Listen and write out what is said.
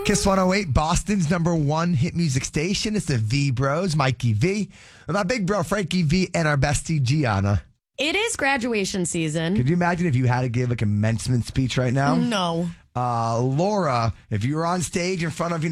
Kiss 108, Boston's #1 hit music station. It's the V Bros, Mikey V, and my big bro, Frankie V, and our bestie, Gianna. It is graduation season. Could you imagine if you had to give a commencement speech right now? No. Laura, if you were on stage in front of,